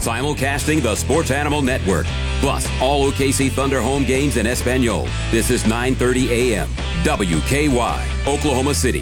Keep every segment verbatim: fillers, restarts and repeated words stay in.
Simulcasting the Sports Animal Network. Plus, all O K C Thunder home games in Espanol. This is nine thirty a.m. W K Y, Oklahoma City.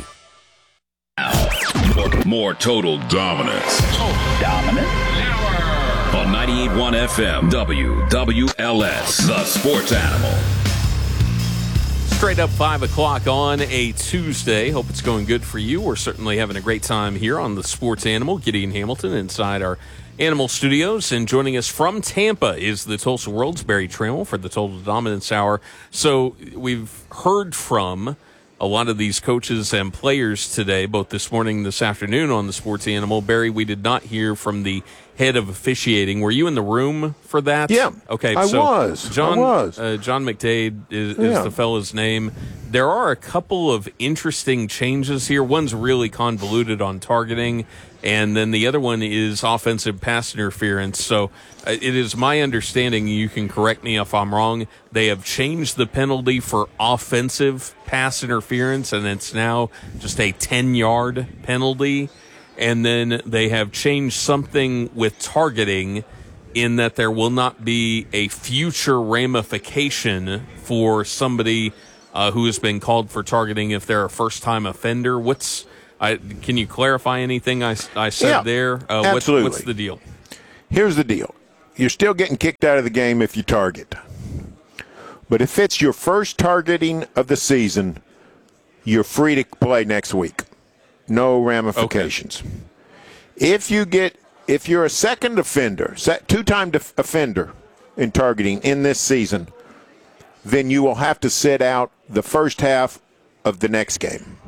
More, more total dominance. Oh, dominant. On ninety-eight point one F M, W W L S, the Sports Animal. Straight up five o'clock on a Tuesday. Hope it's going good for you. We're certainly having a great time here on the Sports Animal. Gideon Hamilton inside our Animal Studios. And joining us from Tampa is the Tulsa World's Barry Trammell for the Total Dominance Hour. So we've heard from a lot of these coaches and players today, both this morning and this afternoon on the Sports Animal. Barry, we did not hear from the head of officiating. Were you in the room for that? Yeah. Okay. I so was. John, I was. Uh, John McDade is, Yeah. is the fellow's name. There are a couple of interesting changes here. One's really convoluted on targeting, and then the other one is offensive pass interference. So uh, it is my understanding, you can correct me if I'm wrong, they have changed the penalty for offensive pass interference, and it's now just a ten-yard penalty. And then they have changed something with targeting in that there will not be a future ramification for somebody uh, who has been called for targeting if they're a first-time offender. What's I, can you clarify anything I, I said Yeah, there? Uh, absolutely. What's, what's the deal? Here's the deal. You're still getting kicked out of the game if you target. But if it's your first targeting of the season, you're free to play next week. No ramifications. Okay. If you get, if you're a second offender, two-time def- offender in targeting in this season, then you will have to sit out the first half of the next game.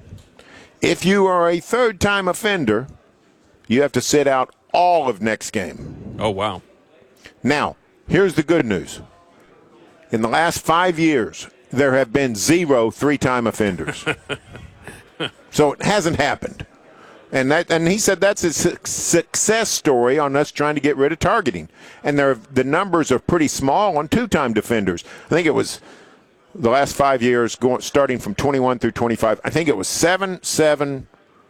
If you are a third-time offender, you have to sit out all of next game. Oh, wow. Now, here's the good news. In the last five years, there have been zero three-time offenders. So it hasn't happened. And that, and he said that's a su- success story on us trying to get rid of targeting. And there, the numbers are pretty small on two-time defenders. I think it was the last five years, going starting from twenty-one through twenty-five. I think it was seven, seven,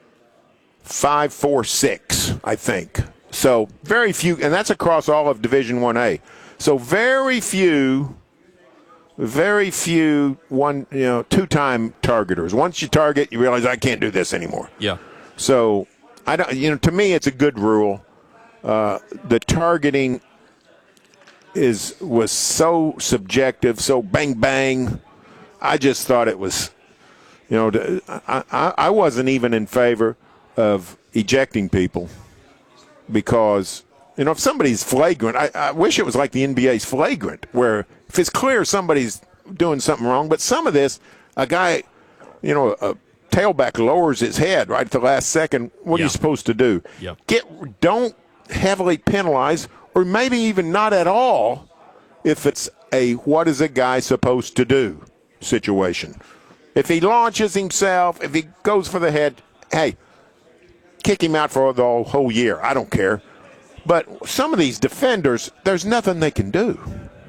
five, four, six. I think so. Very few, and that's across all of Division one A. So very few. Very few one, you know, two-time targeters. Once you target, you realize I can't do this anymore. Yeah. So, I don't. You know, to me, it's a good rule. Uh, the targeting is was so subjective, so bang bang. I just thought it was, you know, I, I, I wasn't even in favor of ejecting people because, you know, if somebody's flagrant, I, I wish it was like the N B A's flagrant, where if it's clear somebody's doing something wrong. But some of this, a guy, you know, a tailback lowers his head right at the last second. What yeah. are you supposed to do? Yeah. Get don't heavily penalize, or maybe even not at all, if it's a what is a guy supposed to do situation. If he launches himself, if he goes for the head, hey, kick him out for the whole year. I don't care. But some of these defenders, there's nothing they can do.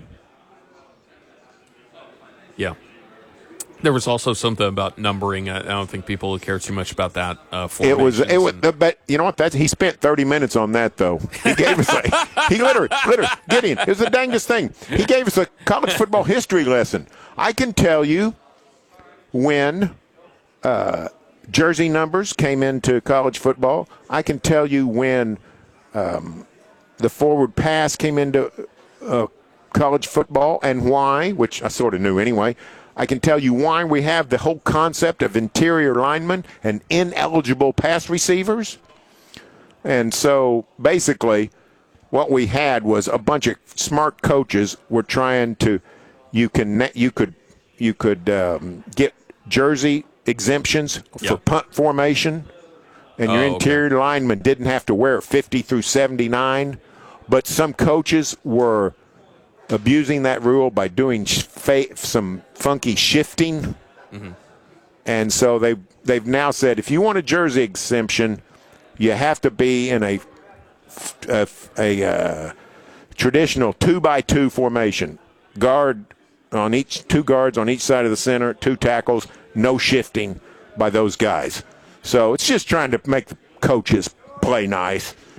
Yeah. There was also something about numbering. I don't think people care too much about that. Uh, it was, it was, but you know what? That's he spent thirty minutes on that, though. He gave us a, he literally, literally, Gideon, it was the dangest thing. He gave us a college football history lesson. I can tell you when uh, jersey numbers came into college football. I can tell you when um, the forward pass came into uh, college football and why, which I sort of knew anyway. I can tell you why we have the whole concept of interior linemen and ineligible pass receivers. And so basically what we had was a bunch of smart coaches were trying to you can you could you could um, get jersey exemptions for yep. punt formation, and your oh, interior okay. linemen didn't have to wear fifty through seventy-nine. But some coaches were abusing that rule by doing fa- some funky shifting. Mm-hmm. And so they, they've now said if you want a jersey exemption, you have to be in a, a, a uh, traditional two-by-two formation. Guard on each, two guards on each side of the center, two tackles, no shifting by those guys. So it's just trying to make the coaches play nice.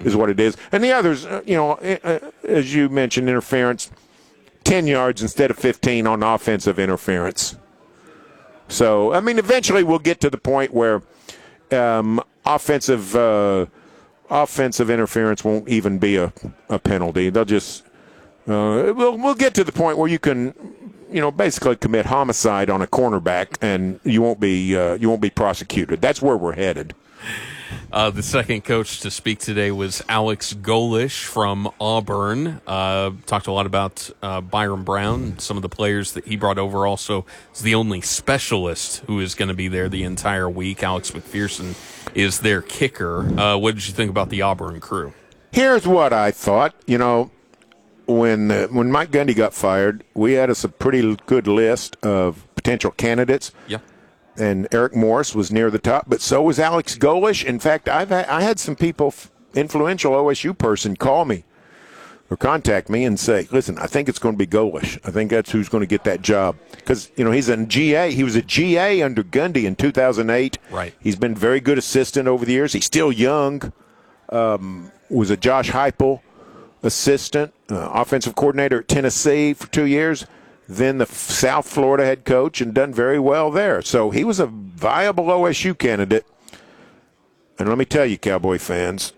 is what it is. And the others, uh, you know, uh, as you mentioned, interference, ten yards instead of fifteen on offensive interference. So, I mean, eventually we'll get to the point where um, offensive uh, offensive interference won't even be a, a penalty. They'll just uh, we'll we'll get to the point where you can, you know, basically commit homicide on a cornerback and you won't be uh, you won't be prosecuted. That's where we're headed. Uh, the second coach to speak today was Alex Golesh from Auburn. Uh, talked a lot about uh, Byron Brown, some of the players that he brought over. Also, is the only specialist who is going to be there the entire week. Alex McPherson is their kicker. Uh, what did you think about the Auburn crew? Here's what I thought. You know, when uh, when Mike Gundy got fired, we had us a pretty good list of potential candidates. Yeah. And Eric Morris was near the top, but so was Alex Golesh. In fact, I've had, I had some people, influential O S U person, call me or contact me and say, listen, I think it's going to be Golesh. I think that's who's going to get that job. Because, you know, he's a G A. He was a G A under Gundy in two thousand eight. Right. He's been very good assistant over the years. He's still young. Um, was a Josh Heupel assistant, uh, offensive coordinator at Tennessee for two years. Then the South Florida head coach and done very well there. So he was a viable O S U candidate. And let me tell you, Cowboy fans,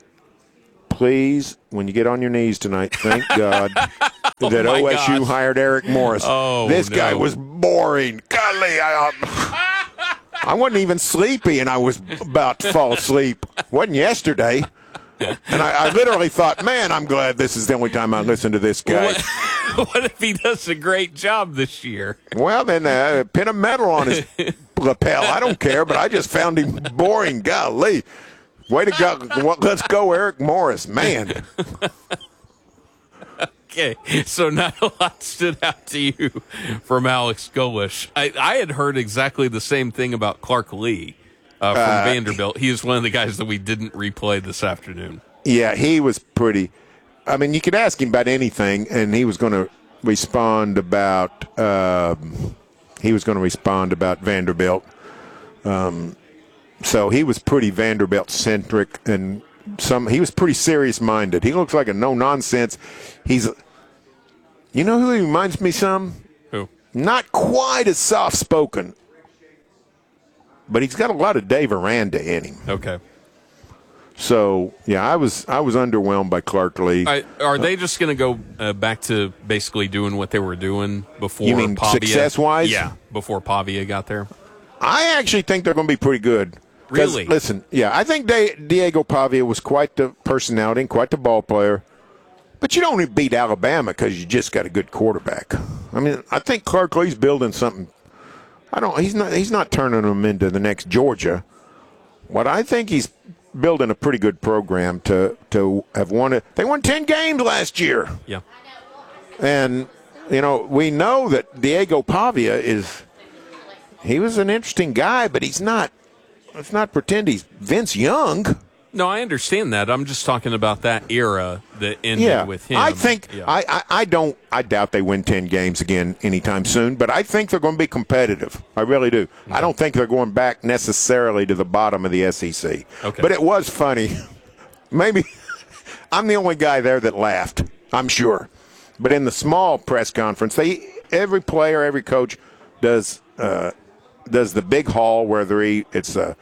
please, when you get on your knees tonight, thank God oh that O S U gosh. hired Eric Morris. Oh, this no. guy was boring. Golly, I, I wasn't even sleepy, and I was about to fall asleep. Wasn't yesterday. And I, I literally thought, man, I'm glad this is the only time I listen to this guy. What, what if he does a great job this year? Well, then uh, pin a medal on his lapel. I don't care, but I just found him boring. Golly. Way to go. Well, let's go, Eric Morris. Man. Okay, so not a lot stood out to you from Alex Golesh. I, I had heard exactly the same thing about Clark Lee. Uh, from Uh, Vanderbilt. He is one of the guys that we didn't replay this afternoon. Yeah, he was pretty. I mean, you could ask him about anything, and he was going to respond about. Um, he was going to respond about Vanderbilt. Um, so he was pretty Vanderbilt centric, and some. He was pretty serious minded. He looks like a no nonsense. He's. You know who he reminds me some? Who? Not quite as soft spoken. But he's got a lot of Dave Aranda in him. Okay. So, yeah, I was I was underwhelmed by Clark Lee. I, are they just going to go uh, back to basically doing what they were doing before You mean Pavia? success-wise? Yeah, before Pavia got there. I actually think they're going to be pretty good. 'Cause, Really? Listen, yeah, I think they, Diego Pavia was quite the personality and quite the ball player. But you don't beat Alabama because you just got a good quarterback. I mean, I think Clark Lee's building something. I don't. He's not. He's not turning them into the next Georgia. What I think he's building a pretty good program to to have won it. They won ten games last year, Yeah. and you know we know that Diego Pavia is. He was an interesting guy, but he's not. Let's not pretend he's Vince Young. No, I understand that. I'm just talking about that era that ended Yeah, with him. I think Yeah. I, I I don't. I doubt they win ten games again anytime soon. But I think they're going to be competitive. I really do. I don't think they're going back necessarily to the bottom of the S E C. Okay. But it was funny. Maybe I'm the only guy there that laughed. I'm sure. But in the small press conference, they every player, every coach does uh, does the big hall where they it's a.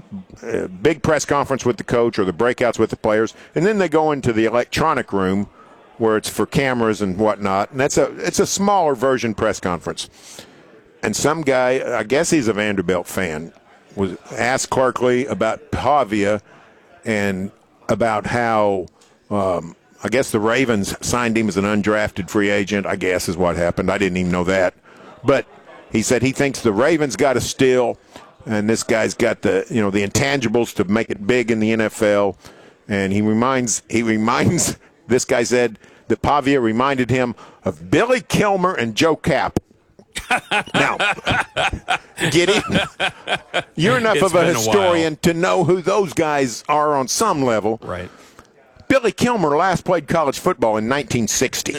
A big press conference with the coach or the breakouts with the players, and then they go into the electronic room where it's for cameras and whatnot, and that's a it's a smaller version press conference. And some guy, I guess he's a Vanderbilt fan, was asked Clark Lee about Pavia and about how um, I guess the Ravens signed him as an undrafted free agent, I guess is what happened. I didn't even know that. But he said he thinks the Ravens got a steal. And this guy's got the you know the intangibles to make it big in the N F L, and he reminds he reminds this guy said that Pavia reminded him of Billy Kilmer and Joe Kapp. Now, get it? You're enough It's of a been a historian to know who those guys are on some level. Right. Billy Kilmer last played college football in nineteen sixty.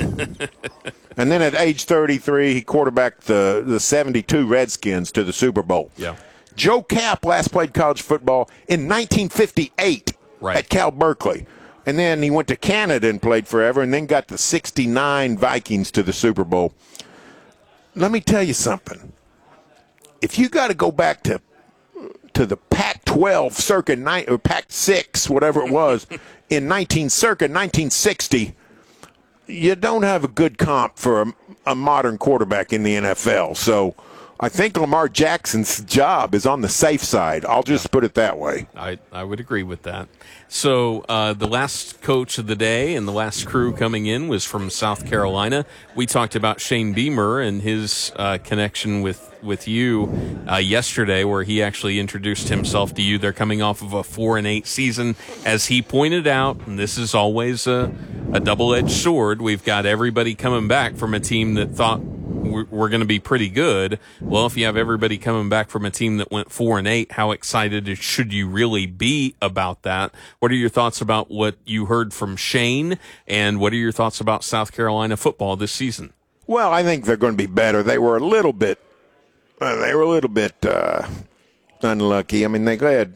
And then at age thirty-three, he quarterbacked the, the seventy-two Redskins to the Super Bowl. Yeah. Joe Kapp last played college football in nineteen fifty-eight right. at Cal Berkeley. and then he went to Canada and played forever, and then got the sixty-nine Vikings to the Super Bowl. Let me tell you something. If you got to go back to to the Pac twelve circa nine, or Pac six, whatever it was, in nineteen circa nineteen sixty, you don't have a good comp for a, a modern quarterback in the N F L. So I think Lamar Jackson's job is on the safe side. I'll just put it that way. I, I would agree with that. So uh, the last coach of the day and the last crew coming in was from South Carolina. We talked about Shane Beamer and his uh, connection with, with you uh, yesterday, where he actually introduced himself to you. They're coming off of a four and eight season. As he pointed out, and this is always a, a double-edged sword, we've got everybody coming back from a team that thought we're going to be pretty good. Well, if you have everybody coming back from a team that went four and eight, how excited should you really be about that? What are your thoughts about what you heard from Shane, and what are your thoughts about South Carolina football this season? Well, I think they're going to be better. They were a little bit, uh, they were a little bit uh, unlucky. I mean, they led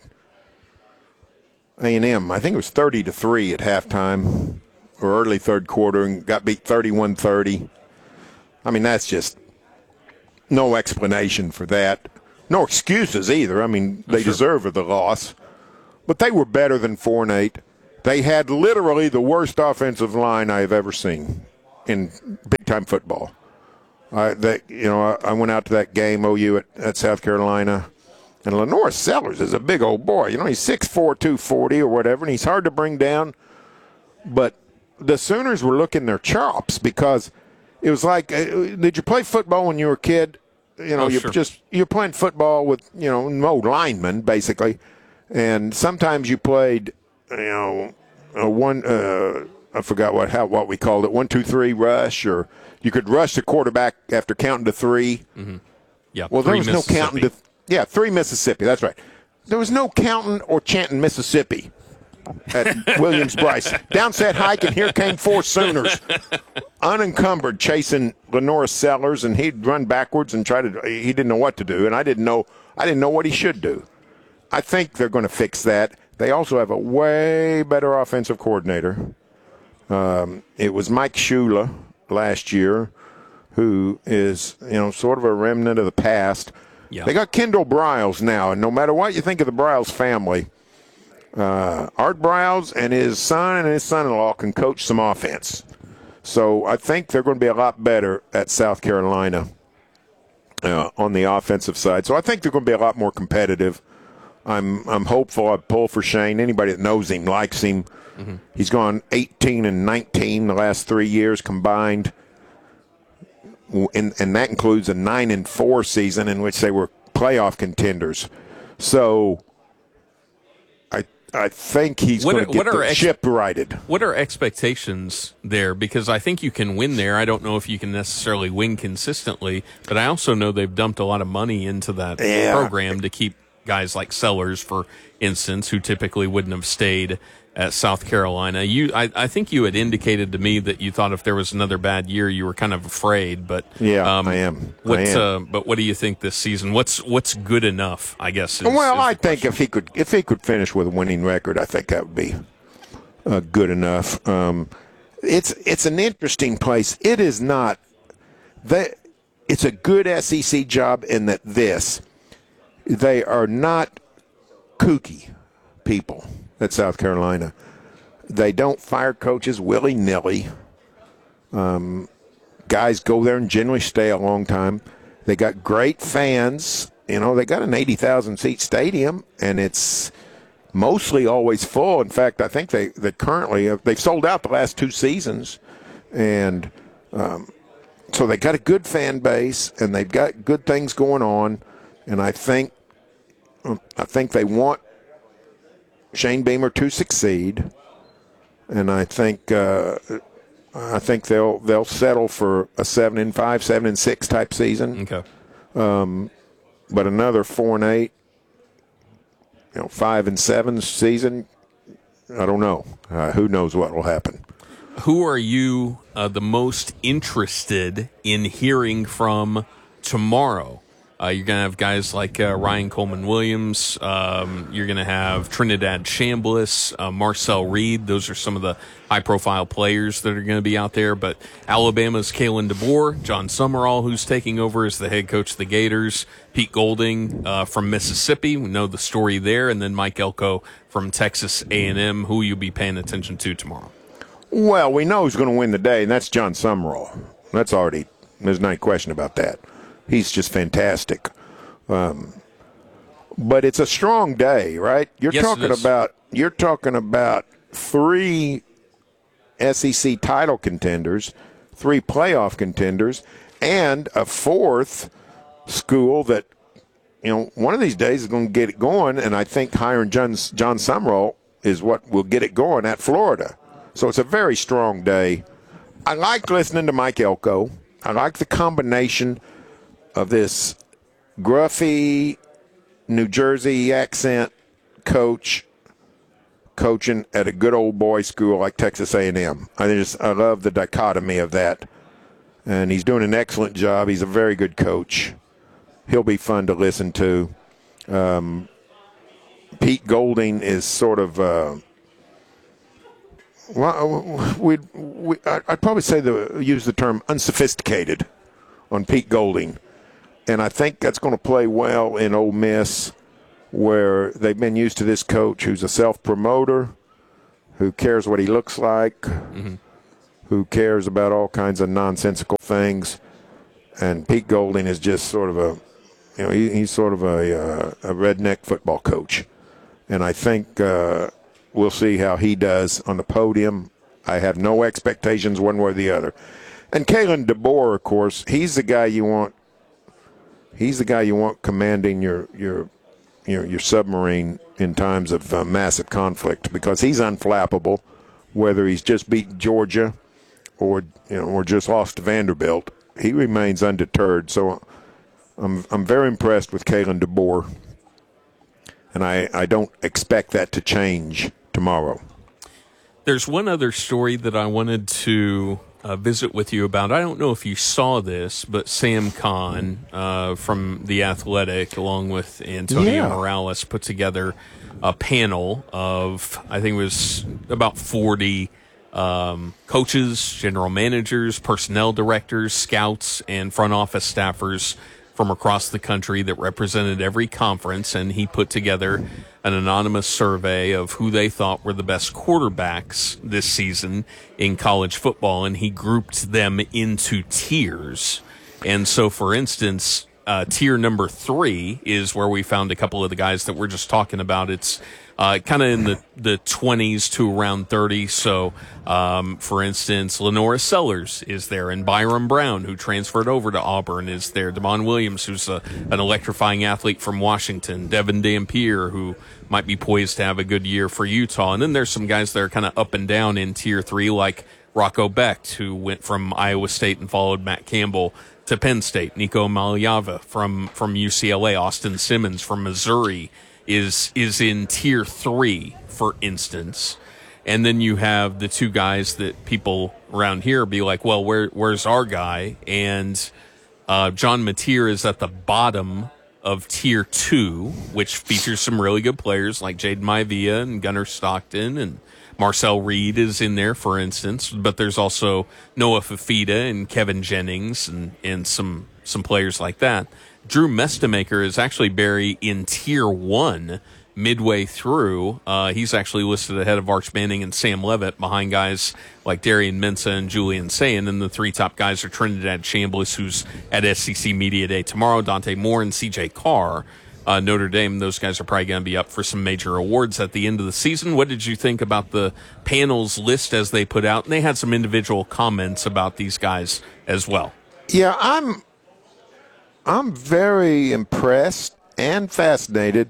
A and M. I think it was thirty to three at halftime or early third quarter, and got beat thirty-one thirty. I mean, that's just no explanation for that. No excuses either. I mean, they sure. deserve the loss. But they were better than four and eight. They had literally the worst offensive line I've ever seen in big-time football. I, they, you know, I, I went out to that game, O U at, at South Carolina, and Lenore Sellers is a big old boy. You know, he's six four, two forty or whatever, and he's hard to bring down. But the Sooners were looking their chops because – it was like, uh, did you play football when you were a kid? You know, oh, you're sure. just you're playing football with, you know, no linemen basically, and sometimes you played, you know, a one. Uh, I forgot what how what we called it, one, two, three rush, or you could rush the quarterback after counting to three. Mm-hmm. Yeah. Well, there was no counting to. Yeah, three Mississippi. That's right. There was no counting or chanting Mississippi at Williams-Brice. Downset hike, and here came four Sooners, unencumbered, chasing Lenore Sellers, and he'd run backwards and try to. He didn't know what to do, and I didn't know. I didn't know what he should do. I think they're going to fix that. They also have a way better offensive coordinator. Um, it was Mike Shula last year, who is, you know, sort of a remnant of the past. Yeah. They got Kendall Briles now, and no matter what you think of the Briles family, Uh, Art Briles and his son and his son-in-law can coach some offense. So I think they're going to be a lot better at South Carolina uh, on the offensive side. So I think they're going to be a lot more competitive. I'm I'm hopeful. I pull for Shane. Anybody that knows him likes him. Mm-hmm. He's gone eighteen and nineteen the last three years combined, and, and that includes a nine and four season in which they were playoff contenders. So I think he's what going are, to get the ex- ship righted. What are expectations there? Because I think you can win there. I don't know if you can necessarily win consistently, but I also know they've dumped a lot of money into that yeah. program to keep guys like Sellers, for instance, who typically wouldn't have stayed at South Carolina. You, I, I think you had indicated to me that you thought if there was another bad year, you were kind of afraid. But yeah, um, I am. What, I am. Uh, but what do you think this season? What's what's good enough? I guess. Is, well, is I think question. if he could, if he could finish with a winning record, I think that would be uh, good enough. Um, it's it's an interesting place. It is not that. It's a good S E C job in that this they are not kooky people at South Carolina. They don't fire coaches willy-nilly. Um, guys go there and generally stay a long time. They got great fans. You know, they got an eighty thousand seat stadium, and it's mostly always full. In fact, I think they, they currently have, they've sold out the last two seasons. And um, so they got a good fan base, and they've got good things going on. And I think I think they want Shane Beamer to succeed, and I think uh, I think they'll they'll settle for a seven and five, seven and six type season. Okay. Um, but another four and eight, you know, five and seven season, I don't know. Uh, who knows what will happen? Who are you uh, the most interested in hearing from tomorrow Uh, you're going to have guys like uh, Ryan Coleman-Williams. Um, you're going to have Trinidad Chambliss, uh, Marcel Reed. Those are some of the high-profile players that are going to be out there. But Alabama's Kalen DeBoer, John Summerall, who's taking over as the head coach of the Gators, Pete Golding uh, from Mississippi. We know the story there. And then Mike Elko from Texas A and M, who you'll be paying attention to tomorrow. Well, we know who's going to win the day, and that's John Summerall. That's already – there's no question about that. He's just fantastic. Um, but it's a strong day, right? You're yes, talking about you're talking about three S E C title contenders, three playoff contenders, and a fourth school that, you know, one of these days is going to get it going, and I think hiring John, John Summerall is what will get it going at Florida. So it's a very strong day. I like listening to Mike Elko. I like the combination of this gruffy New Jersey accent coach coaching at a good old boy school like Texas A and M. I just I love the dichotomy of that. And he's doing an excellent job. He's a very good coach. He'll be fun to listen to. Um, Pete Golding is sort of uh, well, we'd, we I'd probably say the use the term unsophisticated on Pete Golding. And I think that's going to play well in Ole Miss, where they've been used to this coach who's a self-promoter, who cares what he looks like, mm-hmm. who cares about all kinds of nonsensical things. And Pete Golding is just sort of a, you know, he, he's sort of a, uh, a redneck football coach. And I think uh, we'll see how he does on the podium. I have no expectations one way or the other. And Kalen DeBoer, of course, he's the guy you want. He's the guy you want commanding your your your, your submarine in times of uh, massive conflict, because he's unflappable, whether he's just beaten Georgia or you know or just lost to Vanderbilt. He remains undeterred. So I'm I'm very impressed with Kalen DeBoer, and I, I don't expect that to change tomorrow. There's one other story that I wanted to Uh, visit with you about. I don't know if you saw this, but Sam Kahn uh, from The Athletic, along with Antonio yeah. Morales, put together a panel of, I think it was about forty um, coaches, general managers, personnel directors, scouts, and front office staffers from across the country that represented every conference, and he put together an anonymous survey of who they thought were the best quarterbacks this season in college football, and he grouped them into tiers. And so, for instance, uh, tier number three is where we found a couple of the guys that we're just talking about. It's uh, kind of in the, the twenties to around thirty. So, um, for instance, Lenora Sellers is there, and Byron Brown, who transferred over to Auburn, is there. Damon Williams, who's a, an electrifying athlete from Washington. Devin Dampier, who might be poised to have a good year for Utah. And then there's some guys that are kind of up and down in tier three, like Rocco Becht, who went from Iowa State and followed Matt Campbell to Penn State. Nico Maliava from, from U C L A. Austin Simmons from Missouri is is in tier three, for instance. And then you have the two guys that people around here be like, well, where where's our guy? And uh, John Mateer is at the bottom of tier two, which features some really good players like Jaden Maivia and Gunnar Stockton, and Marcel Reed is in there, for instance. But there's also Noah Fafita and Kevin Jennings and, and some some players like that. Drew Mestemaker is actually buried in tier one midway through. Uh, he's actually listed ahead of Arch Manning and Sam Levitt, behind guys like Darian Mensah and Julian Sayin. And the three top guys are Trinidad Chambliss, who's at S E C Media Day tomorrow, Dante Moore, and C J Carr. Uh, Notre Dame, those guys are probably going to be up for some major awards at the end of the season. What did you think about the panel's list as they put out? And they had some individual comments about these guys as well. Yeah, I'm I'm very impressed and fascinated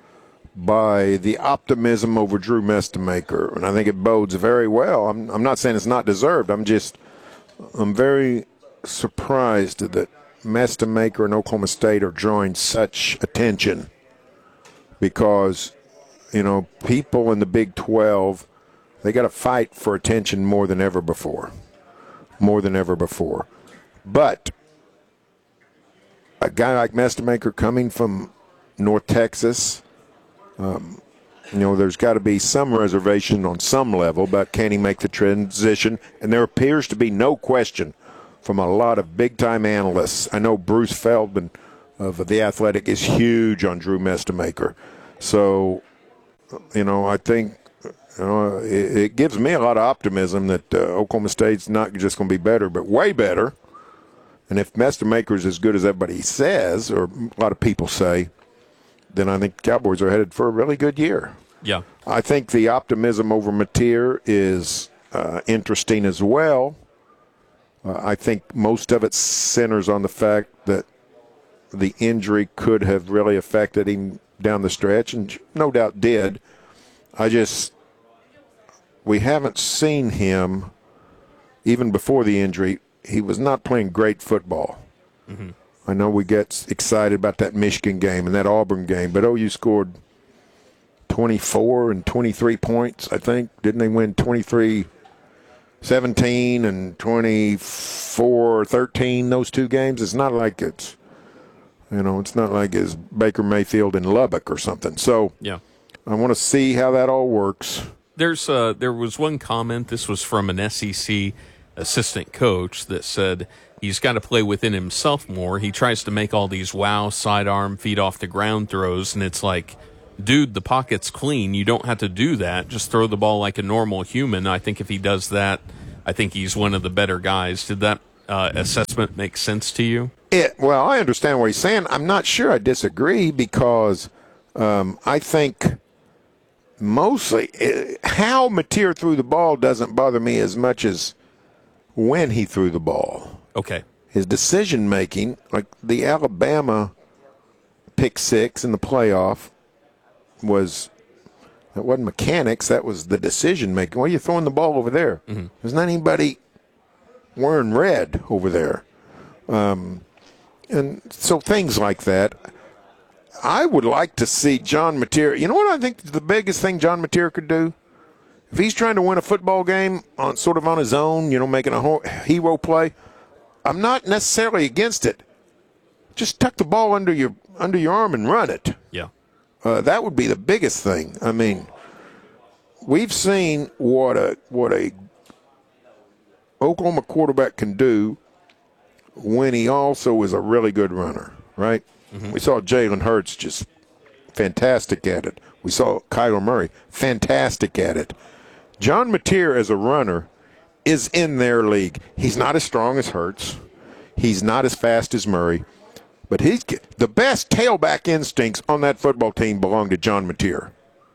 by the optimism over Drew Mestemaker, and I think it bodes very well. I'm I'm not saying it's not deserved. I'm just I'm very surprised that Mestemaker and Oklahoma State are drawing such attention, because, you know, people in the Big twelve, they got to fight for attention more than ever before, more than ever before. But a guy like Mestemaker coming from North Texas, um, you know, there's got to be some reservation on some level about can he make the transition. And there appears to be no question from a lot of big-time analysts. I know Bruce Feldman of The Athletic is huge on Drew Mestemaker. So, you know, I think you know, it, it gives me a lot of optimism that uh, Oklahoma State's not just going to be better, but way better. And if Mestemaker's as good as everybody says, or a lot of people say, then I think the Cowboys are headed for a really good year. Yeah. I think the optimism over Mateer is uh, interesting as well. Uh, I think most of it centers on the fact that the injury could have really affected him down the stretch, and no doubt did. I just, we haven't seen him, even before the injury, he was not playing great football. Mm-hmm. I know we get excited about that Michigan game and that Auburn game, but O U scored twenty-four and twenty-three points, I think. Didn't they win twenty-three seventeen and twenty-four thirteen, those two games? It's not like it's, you know, it's not like it's Baker Mayfield in Lubbock or something. So yeah, I want to see how that all works. There's uh, there was one comment, this was from an S E C assistant coach, that said he's got to play within himself more. He tries to make all these wow sidearm feet off the ground throws, and it's like, dude, the pocket's clean. You don't have to do that. Just throw the ball like a normal human. I think if he does that, I think he's one of the better guys. Did that uh, assessment make sense to you? It, well, I understand what he's saying. I'm not sure I disagree because um, I think mostly it, how Mateer threw the ball doesn't bother me as much as when he threw the ball. Okay. His decision-making, like the Alabama pick six in the playoff, was that wasn't mechanics, that was the decision-making. Why are you throwing the ball over there? Mm-hmm. There's not anybody wearing red over there. Um, and so things like that. I would like to see John Mateer. You know what I think the biggest thing John Mateer could do? If he's trying to win a football game on sort of on his own, you know, making a hero play, I'm not necessarily against it. Just tuck the ball under your under your arm and run it. Yeah. Uh, that would be the biggest thing. I mean, we've seen what a what a Oklahoma quarterback can do when he also is a really good runner, right? Mm-hmm. We saw Jalen Hurts just fantastic at it. We saw Kyler Murray fantastic at it. John Mateer as a runner is in their league. He's not as strong as Hurts. He's not as fast as Murray. But he's the best tailback instincts on that football team belong to John Mateer.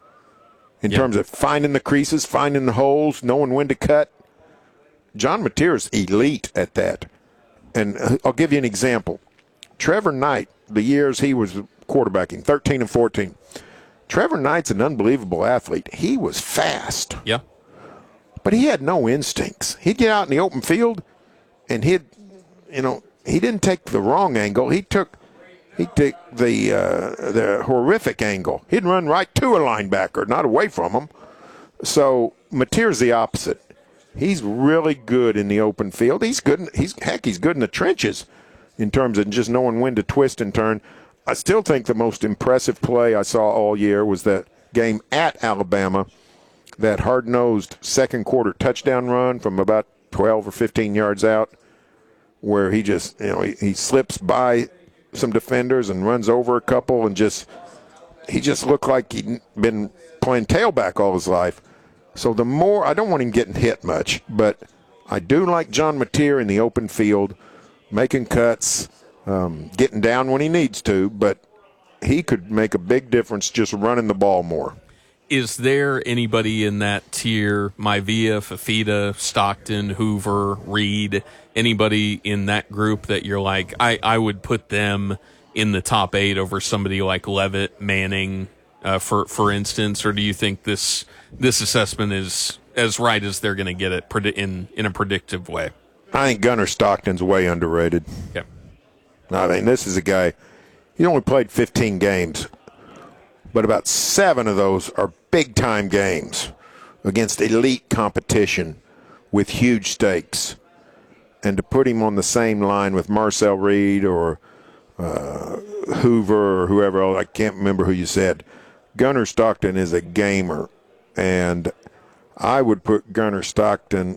In yep. terms of finding the creases, finding the holes, knowing when to cut. John Mateer is elite at that. And I'll give you an example. Trevor Knight, the years he was quarterbacking, thirteen and fourteen. Trevor Knight's an unbelievable athlete. He was fast. Yeah. But he had no instincts. He'd get out in the open field, and he'd, you know, he didn't take the wrong angle. He took he took the uh, the horrific angle. He'd run right to a linebacker, not away from him. So Mateer's the opposite. He's really good in the open field. He's good. In, he's heck. He's good in the trenches in terms of just knowing when to twist and turn. I still think the most impressive play I saw all year was that game at Alabama, that hard-nosed second quarter touchdown run from about twelve or fifteen yards out, where he just, you know, he, he slips by some defenders and runs over a couple and just, he just looked like he'd been playing tailback all his life. So the more, I don't want him getting hit much, but I do like John Mateer in the open field, making cuts, um, getting down when he needs to, but he could make a big difference just running the ball more. Is there anybody in that tier, Maivia, Fafita, Stockton, Hoover, Reed, anybody in that group that you're like, I, I would put them in the top eight over somebody like Levitt, Manning, uh, for for instance, or do you think this this assessment is as right as they're going to get it in, in a predictive way? I think Gunnar Stockton's way underrated. Okay. I mean, this is a guy, he only played fifteen games, but about seven of those are big-time games against elite competition with huge stakes. And to put him on the same line with Marcel Reed or uh, Hoover or whoever else, I can't remember who you said. Gunnar Stockton is a gamer, and I would put Gunnar Stockton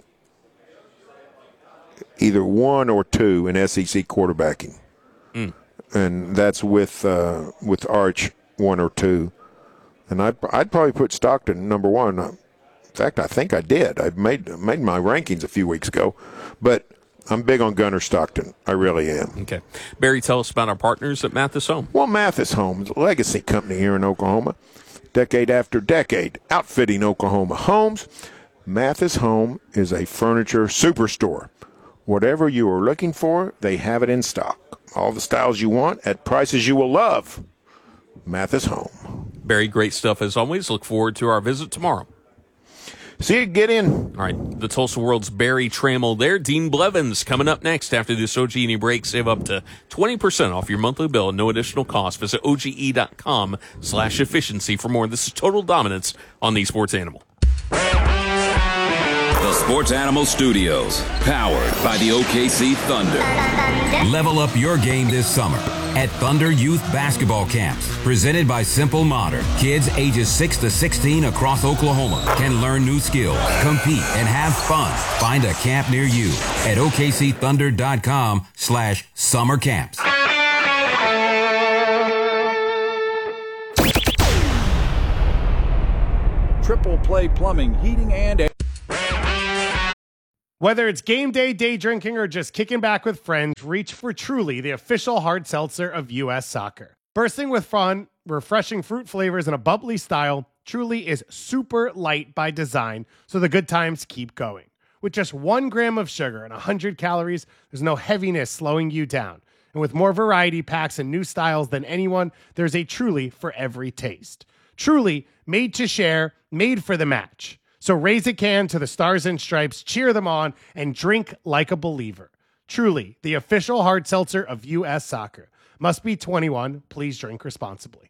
either one or two in S E C quarterbacking. Mm. And that's with uh, with Arch one or two. And I'd, I'd probably put Stockton number one. In fact, I think I did. I made made my rankings a few weeks ago. But I'm big on Gunnar Stockton. I really am. Okay. Barry, tell us about our partners at Mathis Home. Well, Mathis Home is a legacy company here in Oklahoma. Decade after decade, outfitting Oklahoma homes. Mathis Home is a furniture superstore. Whatever you are looking for, they have it in stock. All the styles you want at prices you will love. Mathis Home. Barry, great stuff as always. Look forward to our visit tomorrow. See you, get in. All right, the Tulsa World's Barry Trammell there. Dean Blevins coming up next after this O G E break. Save up to twenty percent off your monthly bill and no additional cost. Visit O G E dot com slash efficiency for more. This is Total Dominance on the Sports Animal. The Sports Animal Studios, powered by the O K C Thunder. Level up your game this summer at Thunder Youth Basketball Camps, presented by Simple Modern. Kids ages six to sixteen across Oklahoma can learn new skills, compete, and have fun. Find a camp near you at O K C thunder dot com slash summer camps. Triple Play Plumbing, Heating, and Air. Whether it's game day, day drinking, or just kicking back with friends, reach for Truly, the official hard seltzer of U S Soccer. Bursting with fun, refreshing fruit flavors, and a bubbly style, Truly is super light by design, so the good times keep going. With just one gram of sugar and one hundred calories, there's no heaviness slowing you down. And with more variety packs and new styles than anyone, there's a Truly for every taste. Truly, made to share, made for the match. So raise a can to the Stars and Stripes, cheer them on, and drink like a believer. Truly, the official hard seltzer of U S Soccer. Must be twenty-one. Please drink responsibly.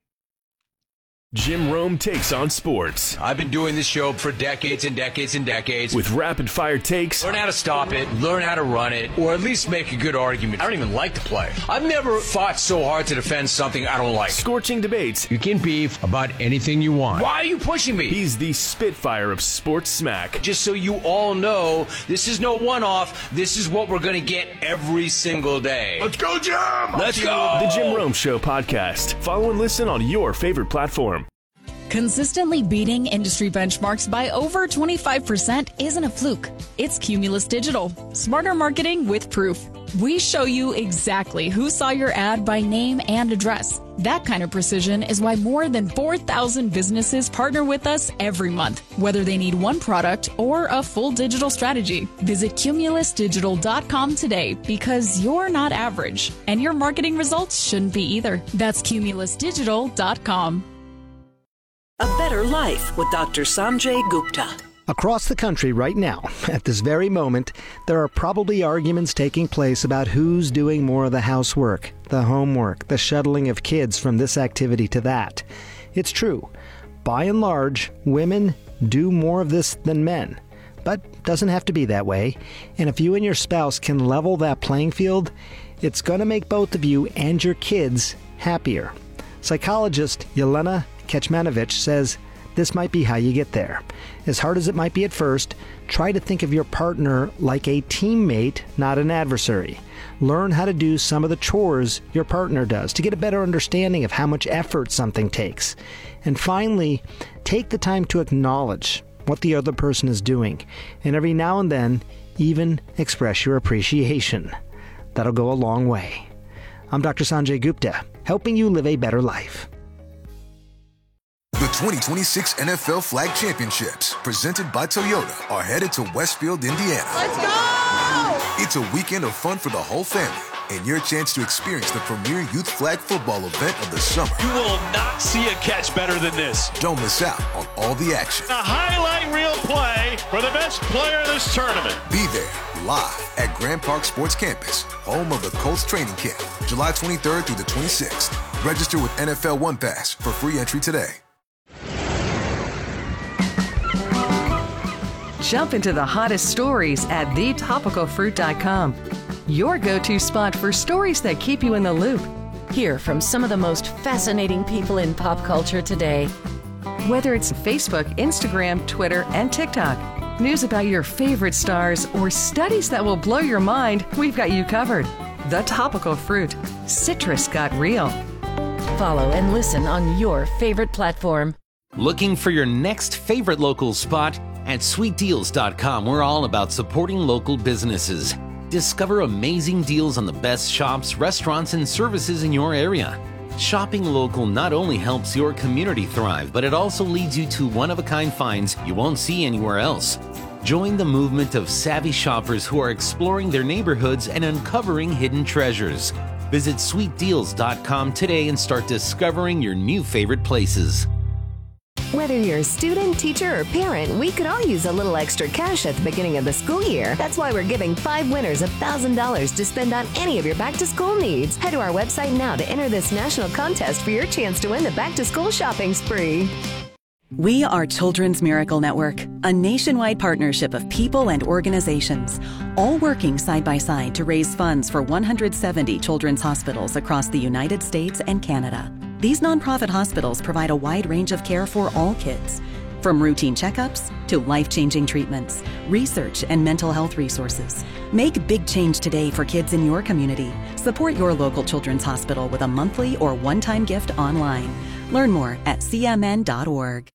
Jim Rome takes on sports. I've been doing this show for decades and decades and decades. With rapid-fire takes. Learn how to stop it, learn how to run it, or at least make a good argument. I don't even like the play. I've never fought so hard to defend something I don't like. Scorching debates. You can beef about anything you want. Why are you pushing me? He's the Spitfire of sports smack. Just so you all know, this is no one-off. This is what we're going to get every single day. Let's go, Jim! Let's go! The Jim Rome Show podcast. Follow and listen on your favorite platform. Consistently beating industry benchmarks by over twenty-five percent isn't a fluke. It's Cumulus Digital. Smarter marketing with proof. We show you exactly who saw your ad by name and address. That kind of precision is why more than four thousand businesses partner with us every month, whether they need one product or a full digital strategy. Visit cumulus digital dot com today because you're not average, and your marketing results shouldn't be either. That's cumulus digital dot com. A better life with Doctor Sanjay Gupta. Across the country right now, at this very moment, there are probably arguments taking place about who's doing more of the housework, the homework, the shuttling of kids from this activity to that. It's true. By and large, women do more of this than men. But doesn't have to be that way. And if you and your spouse can level that playing field, it's going to make both of you and your kids happier. Psychologist Yelena Kecmanovic says this might be how you get there. As hard as it might be at first, try to think of your partner like a teammate, not an adversary. Learn how to do some of the chores your partner does to get a better understanding of how much effort something takes. And finally, take the time to acknowledge what the other person is doing, and every now and then, even express your appreciation. That'll go a long way. I'm Doctor Sanjay Gupta, helping you live a better life. The twenty twenty-six N F L Flag Championships, presented by Toyota, are headed to Westfield, Indiana. Let's go! It's a weekend of fun for the whole family, and your chance to experience the premier youth flag football event of the summer. You will not see a catch better than this. Don't miss out on all the action. A highlight reel play for the best player in this tournament. Be there, live at Grand Park Sports Campus, home of the Colts training camp, July twenty-third through the twenty-sixth. Register with N F L One Pass for free entry today. Jump into the hottest stories at the topical fruit dot com. Your go-to spot for stories that keep you in the loop. Hear from some of the most fascinating people in pop culture today. Whether it's Facebook, Instagram, Twitter, and TikTok, news about your favorite stars, or studies that will blow your mind, we've got you covered. The Topical Fruit. Citrus got real. Follow and listen on your favorite platform. Looking for your next favorite local spot? At sweet deals dot com, we're all about supporting local businesses. Discover amazing deals on the best shops, restaurants, and services in your area. Shopping local not only helps your community thrive, but it also leads you to one-of-a-kind finds you won't see anywhere else. Join the movement of savvy shoppers who are exploring their neighborhoods and uncovering hidden treasures. Visit sweet deals dot com today and start discovering your new favorite places. Whether you're a student, teacher, or parent, we could all use a little extra cash at the beginning of the school year. That's why we're giving five winners one thousand dollars to spend on any of your back-to-school needs. Head to our website now to enter this national contest for your chance to win the back-to-school shopping spree. We are Children's Miracle Network, a nationwide partnership of people and organizations, all working side by side to raise funds for one hundred seventy children's hospitals across the United States and Canada. These nonprofit hospitals provide a wide range of care for all kids, from routine checkups to life-changing treatments, research, and mental health resources. Make big change today for kids in your community. Support your local children's hospital with a monthly or one-time gift online. Learn more at c m n dot org.